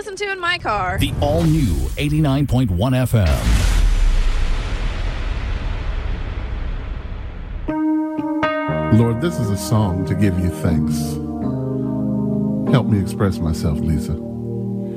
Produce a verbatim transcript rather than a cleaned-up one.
listen to in my car. The all-new eighty-nine point one F M. Lord, this is a song to give you thanks. Help me express myself, Lisa.